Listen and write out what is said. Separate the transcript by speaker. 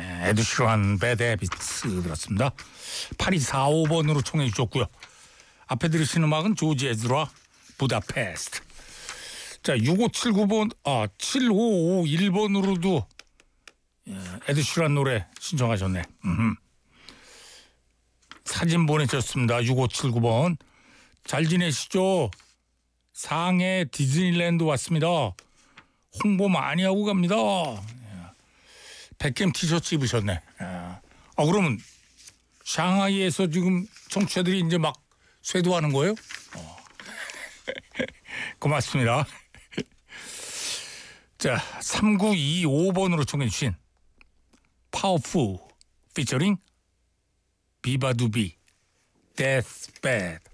Speaker 1: 에드시런 배드 헤비츠 들었습니다. 8245번으로 청해 주셨고요. 앞에 들으신 음악은 조지 에즈라 부다페스트. 자, 6579번, 7551번으로도 에드시런 노래 신청하셨네. 사진 보내셨습니다. 6579번. 잘 지내시죠? 상해 디즈니랜드 왔습니다. 홍보 많이 하고 갑니다. 백캠 티셔츠 입으셨네. 그러면 샹하이에서 지금 청취자들이 이제 막 쇄도하는 거예요? 고맙습니다. 자, 3925번으로 청해 주신 파워풀 피처링 비바두비 데스배드.